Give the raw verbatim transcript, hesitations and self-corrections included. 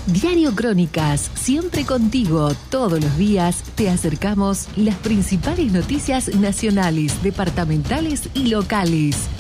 Diario Crónicas, siempre contigo, todos los días te acercamos las principales noticias nacionales, departamentales y locales.